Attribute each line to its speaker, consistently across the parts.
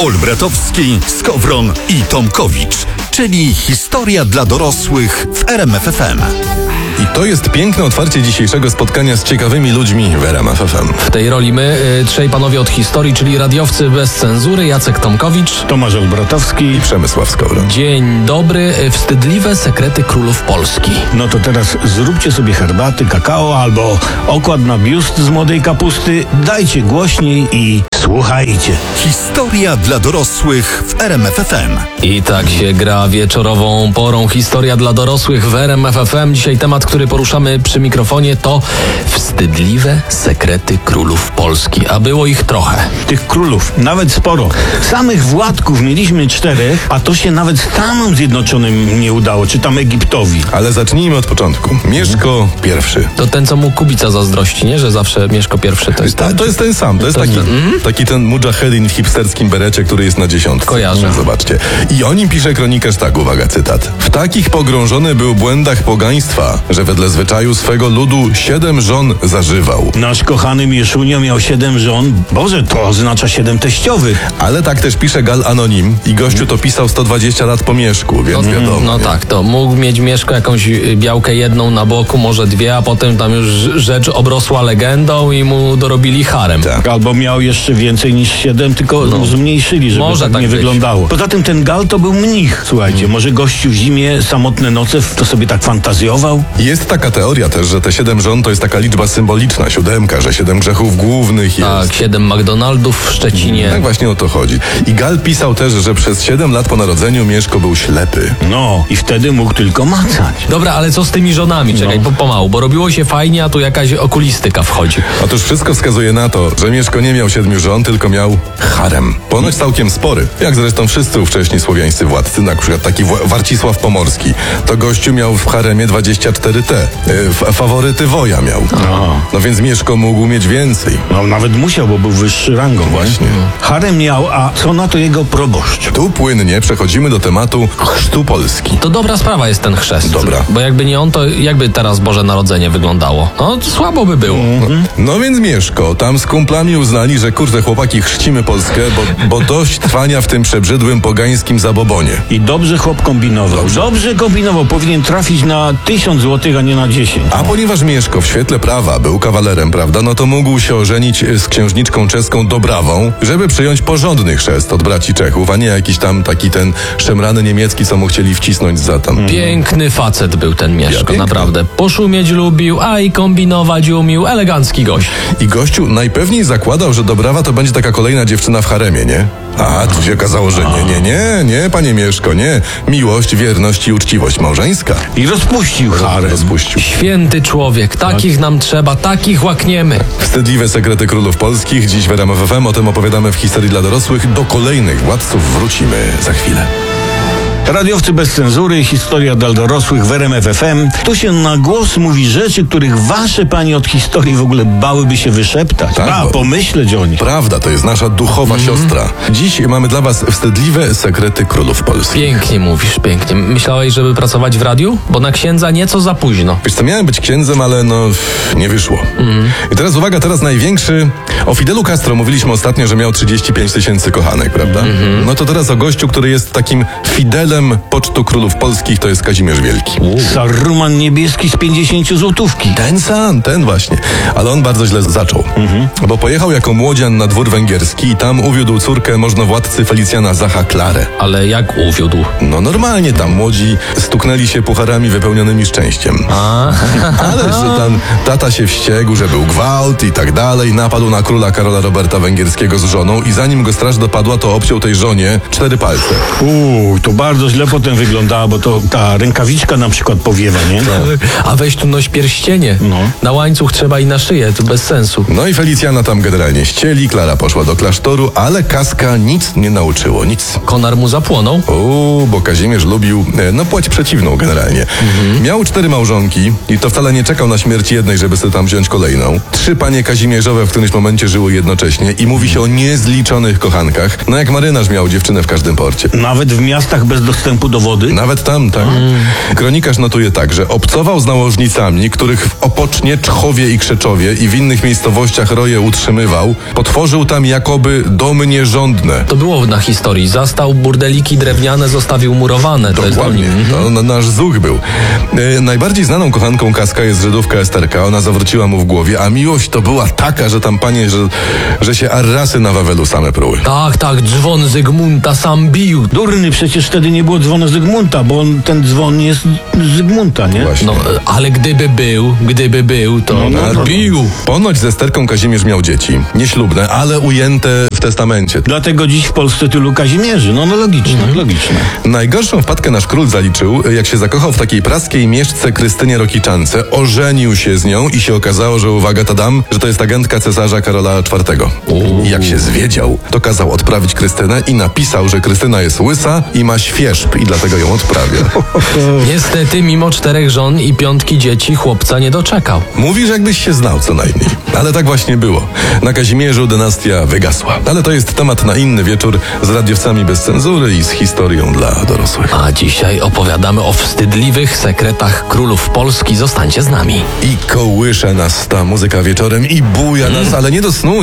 Speaker 1: Olbratowski, Skowron i Tomkowicz, czyli historia dla dorosłych w RMF FM.
Speaker 2: I to jest piękne otwarcie dzisiejszego spotkania z ciekawymi ludźmi w RMF FM.
Speaker 3: W tej roli my, trzej panowie od historii, czyli radiowcy bez cenzury, Jacek Tomkowicz,
Speaker 4: Tomasz Olbratowski
Speaker 2: i Przemysław Skowron.
Speaker 3: Dzień dobry, wstydliwe sekrety królów Polski.
Speaker 4: No to teraz zróbcie sobie herbaty, kakao albo okład na biust z młodej kapusty, dajcie głośniej i słuchajcie.
Speaker 1: Historia dla dorosłych w RMF FM.
Speaker 3: I tak się gra wieczorową porą. Historia dla dorosłych w RMF FM. Dzisiaj temat, który poruszamy przy mikrofonie, to wstydliwe sekrety królów Polski. A było ich trochę.
Speaker 4: Tych królów nawet sporo. Samych władków mieliśmy 4, a to się nawet Stanom Zjednoczonym nie udało, czy tam Egiptowi.
Speaker 2: Ale zacznijmy od początku. Mieszko I.
Speaker 3: To ten, co mu Kubica zazdrości, nie? Że zawsze Mieszko I to jest ten.
Speaker 2: To jest ten sam. To jest taki ten mujahedin w hipsterskim berecie, który jest na 10.
Speaker 3: Kojarzę.
Speaker 2: Zobaczcie. I o nim pisze kronikarz tak, uwaga, cytat. W takich pogrążony był błędach pogaństwa, że wedle zwyczaju swego ludu 7 żon zażywał.
Speaker 4: Nasz kochany Mieszunio miał 7 żon. Boże, to oznacza 7 teściowych.
Speaker 2: Ale tak też pisze Gal Anonim i gościu to pisał 120 lat po Mieszku, więc wiadomo.
Speaker 3: No
Speaker 2: nie?
Speaker 3: tak, to mógł mieć Mieszko jakąś białkę jedną na boku, może 2, a potem tam już rzecz obrosła legendą i mu dorobili harem.
Speaker 2: Tak.
Speaker 4: Albo miał jeszcze więcej niż 7, tylko zmniejszyli, żeby
Speaker 3: Może
Speaker 4: tak
Speaker 3: tak
Speaker 4: nie
Speaker 3: być.
Speaker 4: wyglądało. Poza tym ten Gal to był mnich. Słuchajcie, może gościu w zimie, samotne noce, to sobie tak fantazjował?
Speaker 2: Jest taka teoria też, że te 7 żon to jest taka liczba symboliczna, 7, że 7 grzechów głównych jest.
Speaker 3: Tak, 7 McDonaldów w Szczecinie.
Speaker 2: Tak właśnie o to chodzi. I Gal pisał też, że przez 7 lat po narodzeniu Mieszko był ślepy.
Speaker 4: No, i wtedy mógł tylko macać.
Speaker 3: Dobra, ale co z tymi żonami? Czekaj, pomału, bo robiło się fajnie, a tu jakaś okulistyka wchodzi.
Speaker 2: Otóż wszystko wskazuje na to, że Mieszko nie miał 7 żon, tylko miał harem. Ponoć całkiem spory. Jak zresztą wszyscy ówcześni słowiańscy władcy, na przykład taki Warcisław Pomorski. To gościu miał w haremie 24T. Faworyty woja miał. No więc Mieszko mógł mieć więcej.
Speaker 4: No, nawet musiał, bo był wyższy rangą.
Speaker 2: Właśnie.
Speaker 4: Harem miał, a co na to jego proboszcz?
Speaker 2: Tu płynnie przechodzimy do tematu chrztu Polski.
Speaker 3: To dobra sprawa jest ten chrzest.
Speaker 2: Dobra.
Speaker 3: Bo jakby nie on, to jakby teraz Boże Narodzenie wyglądało? No, słabo by było.
Speaker 2: No więc Mieszko, tam z kumplami uznali, że kurde chłopaki chrzcimy Polskę, bo dość trwania w tym przebrzydłym pogańskim zabobonie.
Speaker 4: I dobrze chłop kombinował. Dobrze kombinował. Powinien trafić na 1000 złotych, a nie na 10.
Speaker 2: A ponieważ Mieszko w świetle prawa był kawalerem, prawda, no to mógł się ożenić z księżniczką czeską Dobrawą, żeby przyjąć porządny chrzest od braci Czechów, a nie jakiś tam taki ten szemrany niemiecki, co mu chcieli wcisnąć za tam.
Speaker 3: Piękny facet był ten Mieszko,
Speaker 2: piękny.
Speaker 3: naprawdę. Poszumieć lubił, a i kombinować umiał. Elegancki gość.
Speaker 2: I gościu najpewniej zakładał, że Dobrawa to będzie taka kolejna dziewczyna w haremie, nie? A tu się okazało, że nie, panie Mieszko, nie. Miłość, wierność i uczciwość małżeńska.
Speaker 4: I rozpuścił harem.
Speaker 2: Rozpuścił.
Speaker 3: Święty człowiek, takich nam trzeba, takich łakniemy.
Speaker 2: Wstydliwe sekrety królów polskich. Dziś w RMF FM o tym opowiadamy w historii dla dorosłych. Do kolejnych władców wrócimy za chwilę.
Speaker 4: Radiowcy bez cenzury, historia dla dorosłych w RMF FM. Tu się na głos mówi rzeczy, których wasze panie od historii w ogóle bałyby się wyszeptać.
Speaker 2: Tak, bo-
Speaker 4: Pomyśleć o nich.
Speaker 2: Prawda, to jest nasza duchowa siostra. Dziś mamy dla was wstydliwe sekrety królów polskich.
Speaker 3: Pięknie mówisz, pięknie. Myślałeś, żeby pracować w radiu? Bo na księdza nieco za późno.
Speaker 2: Wiesz co, miałem być księdzem, ale nie wyszło. I teraz uwaga, teraz największy. O Fidelu Castro mówiliśmy ostatnio, że miał 35 000 kochanek, prawda? No to teraz o gościu, który jest takim Fidelem pocztu królów polskich, to jest Kazimierz Wielki.
Speaker 4: Saruman niebieski z 50 złotówki.
Speaker 2: Ten sam, ten właśnie. Ale on bardzo źle zaczął. Bo pojechał jako młodzian na dwór węgierski i tam uwiódł córkę możnowładcy Felicjana Zacha Klarę.
Speaker 3: Ale jak uwiódł?
Speaker 2: No normalnie tam młodzi stuknęli się pucharami wypełnionymi szczęściem. Ale że tam tata się wściekł, że był gwałt i tak dalej, napadł na króla Karola Roberta Węgierskiego z żoną i zanim go straż dopadła, to obciął tej żonie 4 palce.
Speaker 4: To bardzo źle potem wyglądała, bo to ta rękawiczka na przykład powiewa, nie?
Speaker 3: A weź tu noś pierścienie.
Speaker 4: No.
Speaker 3: Na łańcuch trzeba i na szyję, to bez sensu.
Speaker 2: No i Felicjana tam generalnie ścieli, Klara poszła do klasztoru, ale Kaska nic nie nauczyło, nic.
Speaker 3: Konar mu zapłonął.
Speaker 2: Bo Kazimierz lubił, płeć przeciwną generalnie. Miał 4 małżonki i to wcale nie czekał na śmierć jednej, żeby sobie tam wziąć kolejną. 3 panie Kazimierzowe w którymś momencie żyły jednocześnie i mówi się o niezliczonych kochankach. No jak marynarz miał dziewczynę w każdym porcie.
Speaker 4: Nawet w miastach bez dostępu do wody?
Speaker 2: Nawet tam, tak. Kronikarz notuje tak, że obcował z nałożnicami, których w Opocznie, Czchowie i Krzeczowie i w innych miejscowościach roje utrzymywał. Potworzył tam jakoby domy nierządne.
Speaker 3: To było na historii. Zastał burdeliki drewniane, zostawił murowane. To jest o
Speaker 2: Dokładnie.
Speaker 3: nim.
Speaker 2: To nasz zuch był. Najbardziej znaną kochanką Kaska jest Żydówka Esterka. Ona zawróciła mu w głowie, a miłość to była taka, że tam, panie, że się arrasy na Wawelu same pruły.
Speaker 3: Tak, dzwon Zygmunta sam bił.
Speaker 4: Durny, przecież wtedy nie było dzwonu Zygmunta, bo ten dzwon jest Zygmunta, nie?
Speaker 2: Właśnie.
Speaker 3: No, ale gdyby był, to bił.
Speaker 2: Ponoć z Esterką Kazimierz miał dzieci. Nieślubne, ale ujęte w testamencie.
Speaker 4: Dlatego dziś w Polsce tylu Kazimierzy. No logiczne.
Speaker 2: Najgorszą wpadkę nasz król zaliczył, jak się zakochał w takiej praskiej mieszce Krystynie Rokiczance, ożenił się z nią i się okazało, że uwaga tadam, że to jest agentka cesarza Karola IV. I jak się zwiedział, to kazał odprawić Krystynę i napisał, że Krystyna jest łysa i ma świerzb i dlatego ją odprawia.
Speaker 3: Niestety, mimo 4 żon i 5 dzieci, chłopca nie doczekał.
Speaker 2: Mówisz, jakbyś się znał co najmniej. Ale tak właśnie było. Na Kazimierzu dynastia wygasła. Ale to jest temat na inny wieczór z radiowcami bez cenzury i z historią dla dorosłych.
Speaker 3: A dzisiaj opowiadamy o wstydliwych sekretach królów Polski. Zostańcie z nami.
Speaker 2: I kołysze nas ta muzyka wieczorem i buja nas, ale nie do snu.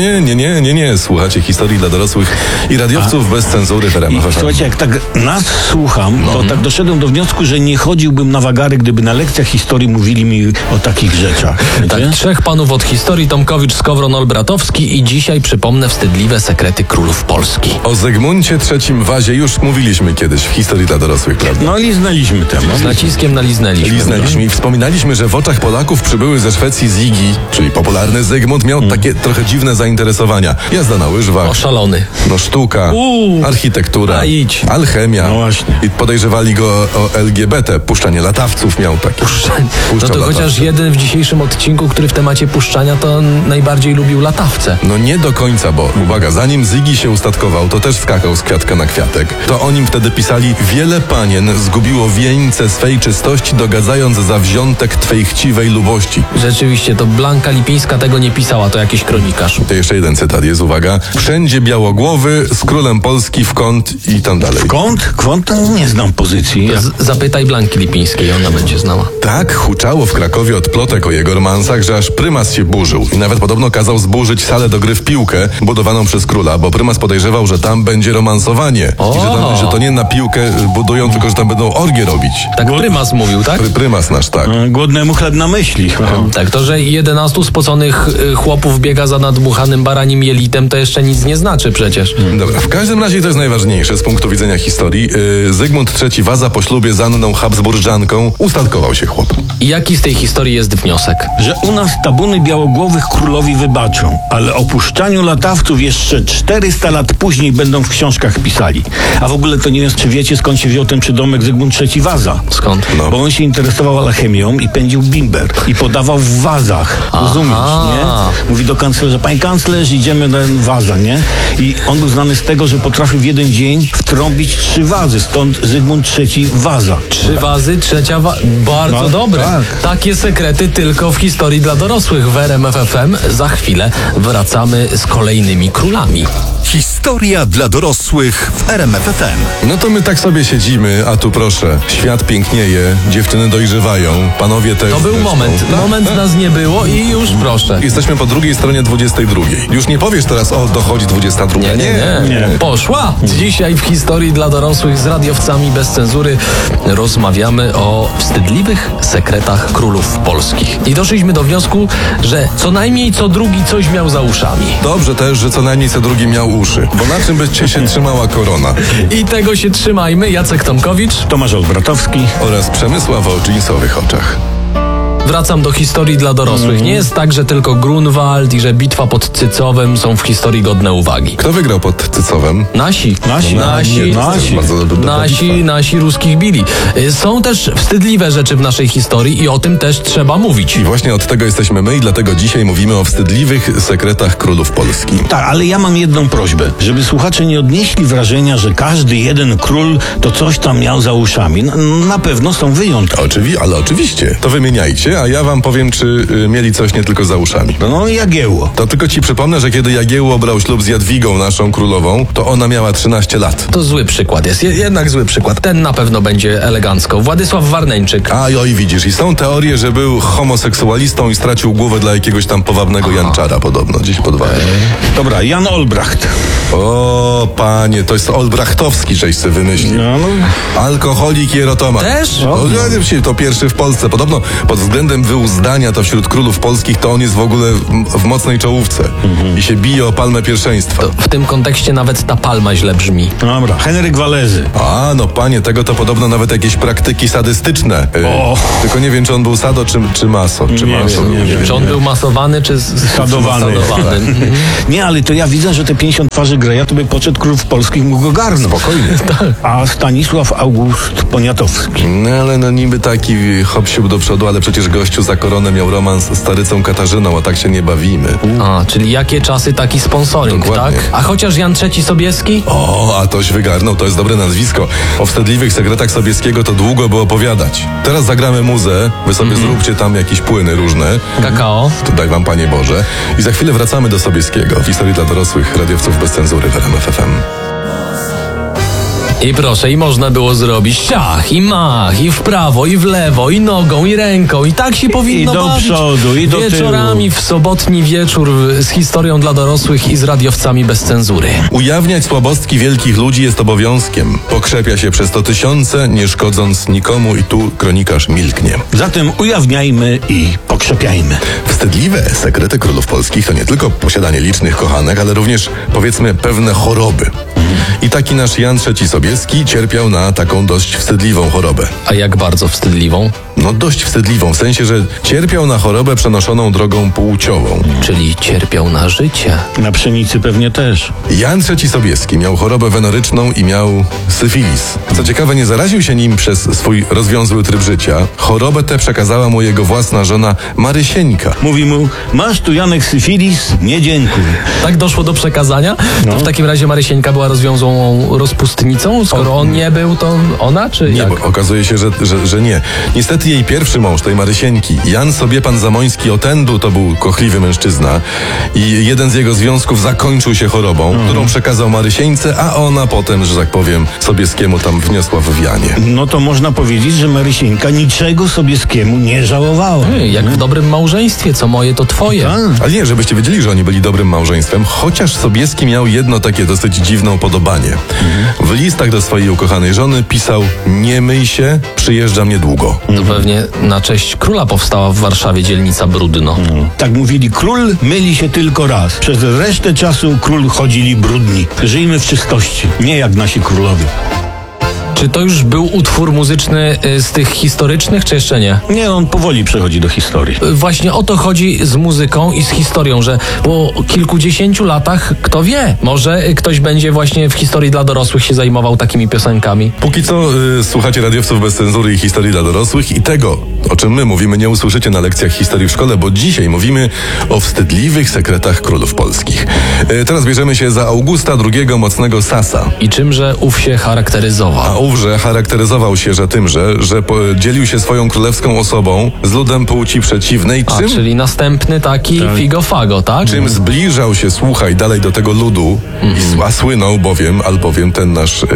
Speaker 2: Nie. Słuchacie historii dla dorosłych i radiowców bez cenzury w
Speaker 4: I
Speaker 2: RMF FM.
Speaker 4: słuchajcie, jak tak nas słucham, to tak doszedłem do wniosku, że nie chodziłbym na wagary, gdyby na lekcjach historii mówili mi o takich rzeczach.
Speaker 3: Tak,
Speaker 4: Wiecie?
Speaker 3: 3 panów od historii, Tomkowicz, Skowron, Olbratowski i dzisiaj przypomnę wstydliwe sekrety królów Polski.
Speaker 2: O Zygmuncie III Wazie już mówiliśmy kiedyś w historii dla dorosłych, prawda?
Speaker 4: No liznęliśmy temat.
Speaker 3: Z naciskiem naliznęliśmy.
Speaker 2: Liznęliśmy i wspominaliśmy, że w oczach Polaków przybyły ze Szwecji Zigi, czyli popularny Zygmunt, miał takie trochę dziwne zainteresowania. Jazda na łyżwach,
Speaker 3: Oszalony.
Speaker 2: no sztuka, architektura,
Speaker 3: A idź.
Speaker 2: alchemia.
Speaker 4: No właśnie.
Speaker 2: I podejrzewali go o LGBT, puszczanie latawców miał takie.
Speaker 3: No
Speaker 2: Puszczał
Speaker 3: to chociaż
Speaker 2: latawce.
Speaker 3: jeden w dzisiejszym odcinku, który w temacie puszczania, to najbardziej lubił latawce.
Speaker 2: No nie do końca, bo uwaga, zanim Zygi się ustatkował, to też skakał z kwiatka na kwiatek. To o nim wtedy pisali: wiele panien zgubiło wieńce swej czystości, dogadzając za wziątek twej chciwej lubości.
Speaker 3: Rzeczywiście, to Blanka Lipińska tego nie pisała, to jakiś kronikarz.
Speaker 2: To jeszcze jeden cytat jest, uwaga. Wszędzie białogłowy, z królem Polski w kąt i tam dalej.
Speaker 4: Kwąt to nie znam pozycji.
Speaker 3: Zapytaj Blanki Lipińskiej, ona będzie znała.
Speaker 2: Tak huczało w Krakowie od plotek o jego romansach, że aż prymas się burzył. I nawet podobno kazał zburzyć salę do gry w piłkę, budowaną przez króla, bo prymas podejrzewał, że tam będzie romansowanie. I że to nie na piłkę budują, tylko że tam będą orgie robić.
Speaker 3: Tak prymas mówił, tak?
Speaker 2: Prymas nasz, tak.
Speaker 4: Głodnemu chleb na myśli.
Speaker 3: Tak, to, że 11 spoconych chłopów biega za nadmuchanym baranim jelitem, to jeszcze nic nie znaczy przecież.
Speaker 2: Dobra, w każdym razie to jest najważniejsze z punktu widzenia historii. Zygmunt III Waza po ślubie z Anną Habsburżanką ustatkował się chłop.
Speaker 3: I jaki z tej historii jest wniosek?
Speaker 4: Że u nas tabuny białogłowych królowi wybaczą, ale o puszczaniu latawców jeszcze 400 lat później będą w książkach pisali. A w ogóle to nie wiem, czy wiecie, skąd się wziął ten przydomek Zygmunt III Waza.
Speaker 3: Skąd?
Speaker 2: No.
Speaker 4: Bo on się interesował alchemią i pędził bimber. I podawał w wazach. Rozumiesz, nie? Mówi do kanclerza: panie kanclerz, idziemy na waza, nie? I on był znany z tego, że potrafił w jeden dzień wtrąbić 3 wazy. Stąd Zygmunt III Waza.
Speaker 3: 3 wazy, 3 Bardzo
Speaker 4: No,
Speaker 3: dobre.
Speaker 4: tak.
Speaker 3: Takie sekrety tylko w historii dla dorosłych w RMF FM. Za chwilę wracamy z kolejnymi królami.
Speaker 1: Historia dla dorosłych w RMF FM.
Speaker 2: No to my tak sobie siedzimy, a tu proszę, świat pięknieje, dziewczyny dojrzewają, panowie też.
Speaker 3: To był
Speaker 2: zresztą.
Speaker 3: moment. Moment nas nie było i już proszę.
Speaker 2: Jesteśmy po drugiej stronie 22. Już nie powiesz teraz: o, dochodzi 22.
Speaker 3: Nie. Poszła. Dzisiaj w historii dla dorosłych z radiowcami bez cenzury rozmawiamy o wstydliwych sekretach królów polskich. I doszliśmy do wniosku, że co najmniej co drugi coś miał za uszami.
Speaker 2: Dobrze też, że co najmniej co drugi miał uszy, bo na czym by cię się trzymała korona?
Speaker 3: I tego się trzymajmy. Jacek Tomkowicz.
Speaker 4: Tomasz Olbratowski.
Speaker 2: Oraz Przemysław o dżinsowych oczach.
Speaker 3: Wracam do historii dla dorosłych. Nie jest tak, że tylko Grunwald i że bitwa pod Cycowem są w historii godne uwagi.
Speaker 2: Kto wygrał pod Cycowem?
Speaker 3: Nasi.
Speaker 2: Bardzo dobra bitwa.
Speaker 3: Nasi ruskich bili. Są też wstydliwe rzeczy w naszej historii i o tym też trzeba mówić.
Speaker 2: I właśnie od tego jesteśmy my i dlatego dzisiaj mówimy o wstydliwych sekretach królów Polski.
Speaker 4: Tak, ale ja mam jedną prośbę, żeby słuchacze nie odnieśli wrażenia, że każdy jeden król to coś tam miał za uszami. Na pewno są wyjątki.
Speaker 2: Ale oczywiście, to wymieniajcie, wiecie, a ja wam powiem, czy mieli coś nie tylko za uszami.
Speaker 4: No Jagiełło.
Speaker 2: To tylko ci przypomnę, że kiedy Jagiełło brał ślub z Jadwigą, naszą królową, to ona miała 13 lat.
Speaker 3: To zły przykład jest, jednak zły przykład. Ten na pewno będzie elegancko. Władysław Warneńczyk.
Speaker 2: A oj, widzisz, i są teorie, że był homoseksualistą i stracił głowę dla jakiegoś tam powabnego Janczara podobno, gdzieś pod Warnem.
Speaker 4: Dobra, Jan Olbracht.
Speaker 2: O, panie, to jest Olbrachtowski, żeś sobie wymyślił. Alkoholik i erotoman.
Speaker 3: Też?
Speaker 2: To pierwszy w Polsce. Podobno pod względem wyuzdania to wśród królów polskich to on jest w ogóle w mocnej czołówce. I się bije o palmę pierwszeństwa.
Speaker 3: To w tym kontekście nawet ta palma źle brzmi.
Speaker 4: Dobra, Henryk Walezy.
Speaker 2: A, no panie, tego to podobno nawet jakieś praktyki sadystyczne. Tylko nie wiem, czy on był sado, czy maso. Czy
Speaker 4: Nie
Speaker 2: maso.
Speaker 4: wiem, nie wiem.
Speaker 3: Czy on był masowany, czy
Speaker 4: Sadowany. Nie, ale to ja widzę, że te 50 twarzy Greja to by poczet królów polskich mógł go garnąć.
Speaker 2: Spokojnie.
Speaker 4: A Stanisław August Poniatowski.
Speaker 2: No ale no niby taki hop-siup do przodu, ale przecież gościu za koronę miał romans z starycą Katarzyną, a tak się nie bawimy.
Speaker 3: A, czyli jakie czasy, taki sponsoring,
Speaker 2: Dokładnie.
Speaker 3: tak? A chociaż Jan III Sobieski?
Speaker 2: O, a toś wygarnął, to jest dobre nazwisko. O wstydliwych sekretach Sobieskiego to długo by opowiadać. Teraz zagramy muzę, wy sobie zróbcie tam jakieś płyny różne.
Speaker 3: Kakao.
Speaker 2: To daj wam, Panie Boże. I za chwilę wracamy do Sobieskiego. W historii dla dorosłych radiowców bez cenzury w RMF FM.
Speaker 3: I proszę, i można było zrobić ciach, i mach, i w prawo, i w lewo, i nogą, i ręką. I tak się powinno
Speaker 4: I do
Speaker 3: bawić.
Speaker 4: przodu, i do tyłu.
Speaker 3: Wieczorami w sobotni wieczór z historią dla dorosłych i z radiowcami bez cenzury.
Speaker 2: Ujawniać słabostki wielkich ludzi jest obowiązkiem. Pokrzepia się przez to tysiące, nie szkodząc nikomu i tu kronikarz milknie.
Speaker 4: Zatem ujawniajmy i pokrzepiajmy.
Speaker 2: Wstydliwe sekrety królów polskich to nie tylko posiadanie licznych kochanek, ale również, powiedzmy, pewne choroby. I taki nasz Jan III Sobieski cierpiał na taką dość wstydliwą chorobę.
Speaker 3: A jak bardzo wstydliwą?
Speaker 2: No dość wstydliwą, w sensie, że cierpiał na chorobę przenoszoną drogą płciową.
Speaker 3: Czyli cierpiał na życie.
Speaker 4: Na pszenicy pewnie też.
Speaker 2: Jan III Sobieski miał chorobę wenoryczną i miał syfilis. Co ciekawe, nie zaraził się nim przez swój rozwiązły tryb życia. Chorobę tę przekazała mu jego własna żona Marysieńka.
Speaker 4: Mówi mu, masz tu Janek syfilis? Nie dziękuj.
Speaker 3: Tak doszło do przekazania? To w takim razie Marysieńka była rozwiązłą rozpustnicą? Skoro on nie był, to ona, czy
Speaker 2: Nie,
Speaker 3: jak?
Speaker 2: bo okazuje się, że nie. Niestety jej pierwszy mąż, tej Marysieńki, Jan Sobiepan Zamoński Otendu, to był kochliwy mężczyzna i jeden z jego związków zakończył się chorobą, którą przekazał Marysieńce, a ona potem, że tak powiem, Sobieskiemu tam wniosła w wianie.
Speaker 4: No to można powiedzieć, że Marysieńka niczego Sobieskiemu nie żałowała.
Speaker 3: Jak w dobrym małżeństwie, co moje, to twoje.
Speaker 2: Ale nie, żebyście wiedzieli, że oni byli dobrym małżeństwem, chociaż Sobieski miał jedno takie dosyć dziwne upodobanie. W listach do swojej ukochanej żony pisał: nie myj się, przyjeżdżam niedługo.
Speaker 3: To pewnie na cześć króla powstała w Warszawie dzielnica Brudno.
Speaker 4: Tak mówili, król myli się tylko raz. Przez resztę czasu król chodzili brudni. Żyjmy w czystości, nie jak nasi królowie.
Speaker 3: Czy to już był utwór muzyczny z tych historycznych, czy jeszcze nie?
Speaker 4: Nie, on powoli przechodzi do historii.
Speaker 3: Właśnie o to chodzi z muzyką i z historią, że po kilkudziesięciu latach, kto wie, może ktoś będzie właśnie w historii dla dorosłych się zajmował takimi piosenkami.
Speaker 2: Póki co słuchacie radiowców bez cenzury i historii dla dorosłych i tego, o czym my mówimy, nie usłyszycie na lekcjach historii w szkole, bo dzisiaj mówimy o wstydliwych sekretach królów polskich. Teraz bierzemy się za Augusta II Mocnego Sasa.
Speaker 3: I czymże ów się charakteryzował?
Speaker 2: A ówże charakteryzował się tymże, że dzielił się swoją królewską osobą z ludem płci przeciwnej,
Speaker 3: A, czyli następny taki figo-fago, tak?
Speaker 2: czym zbliżał się, słuchaj, dalej do tego ludu a słynął albowiem ten nasz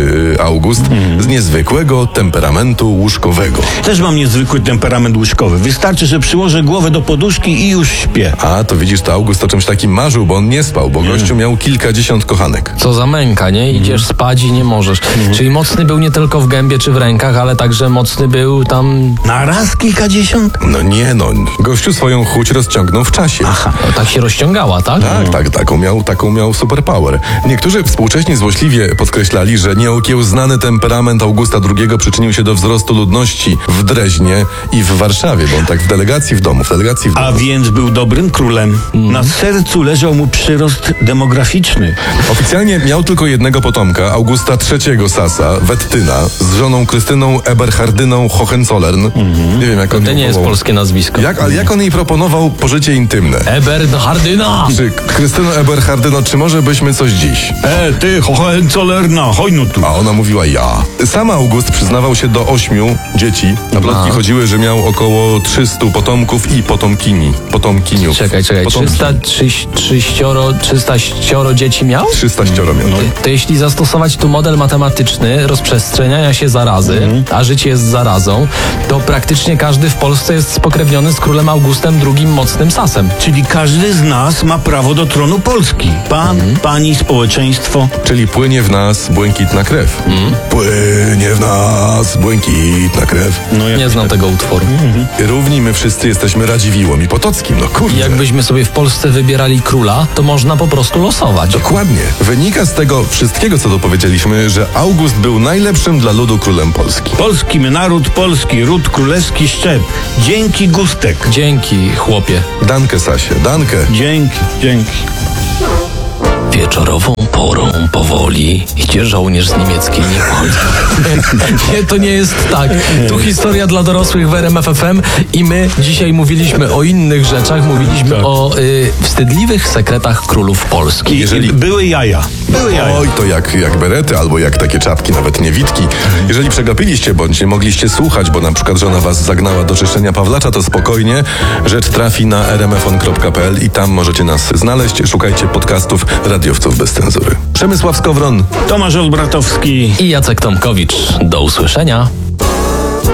Speaker 2: August z niezwykłego temperamentu łóżkowego.
Speaker 4: Też mam niezwykły temperament łóżkowy. Wystarczy, że przyłożę głowę do poduszki i już śpię.
Speaker 2: A, to widzisz, to August o czymś takim marzył, bo on nie spał, bo gościu miał kilkadziesiąt kochanek.
Speaker 3: Co za męka, nie? Idziesz spać i nie możesz. Czyli mocny był nie tylko w gębie czy w rękach, ale także mocny był tam...
Speaker 4: Na raz kilkadziesiąt?
Speaker 2: No nie, gościu swoją chuć rozciągnął w czasie.
Speaker 3: No, tak się rozciągała, tak?
Speaker 2: Tak, taką miał superpower. Niektórzy współcześnie złośliwie podkreślali, że nieokiełznany temperament Augusta II przyczynił się do wzrostu ludności w Dreźnie i w Warszawie, bo on tak w delegacji w domu.
Speaker 4: A więc był dobrym królem. Na sercu leżał mu przyrost demograficzny.
Speaker 2: Oficjalnie miał tylko jednego potomka, Augusta III Sasa, Wettyna z żoną Krystyną Eberhardyną Hohenzollern. Nie wiem, jak on
Speaker 3: To
Speaker 2: ją
Speaker 3: nie jest
Speaker 2: powołał.
Speaker 3: polskie nazwisko.
Speaker 2: Ale jak on jej proponował pożycie intymne?
Speaker 3: Eberhardyna!
Speaker 2: Czy Krystyno Eberhardyno, czy może byśmy coś dziś?
Speaker 4: Ty, Hohenzollern, chodź no tu.
Speaker 2: A ona mówiła ja. Sam August przyznawał się do 8 dzieci. A plotki chodziły, że miał około 300 potomków i potomkiniów.
Speaker 3: Czekaj,
Speaker 2: Potomki.
Speaker 3: 300 dzieci miał?
Speaker 2: 300 miał.
Speaker 3: To jeśli zastosować tu model matematyczny rozprzestrzeniania się zarazy, a życie jest zarazą, to praktycznie każdy w Polsce jest spokrewniony z królem Augustem II mocnym sasem.
Speaker 4: Czyli każdy z nas ma prawo do tronu Polski. Pan, pani, społeczeństwo.
Speaker 2: Czyli płynie w nas błękitna krew. Płynie w nas błękitna krew.
Speaker 4: No jak
Speaker 3: Nie znam tego utworu.
Speaker 2: Równi my wszyscy jesteśmy Radziwiłłem i Potockim. No kurde.
Speaker 3: Jakbyśmy sobie w Polsce wybierali króla, to można po prostu losować.
Speaker 2: Dokładnie. Wynika z tego wszystkiego, co dopowiedzieliśmy, że August był najlepszym dla ludu królem Polski.
Speaker 4: Polski my naród, polski ród, królewski szczep. Dzięki Gustek.
Speaker 3: Dzięki, chłopie.
Speaker 2: Dankę, Sasie, dankę.
Speaker 4: Dzięki.
Speaker 3: Wieczorową porą powoli idzie żołnierz z niemieckiej niewoli. Nie, to nie jest tak. Tu historia dla dorosłych w RMF FM i my dzisiaj mówiliśmy o innych rzeczach. Mówiliśmy o wstydliwych sekretach królów Polski.
Speaker 2: Jeżeli-
Speaker 4: Były jaja.
Speaker 2: Oj, to jak berety, albo jak takie czapki, nawet niewidki. Jeżeli przegapiliście, bądź nie mogliście słuchać, bo na przykład żona was zagnała do czyszczenia Pawlacza, to spokojnie, rzecz trafi na rmfon.pl i tam możecie nas znaleźć. Szukajcie podcastów Radiowców bez cenzury. Przemysław Skowron.
Speaker 4: Tomasz Olbratowski.
Speaker 3: I Jacek Tomkowicz. Do usłyszenia.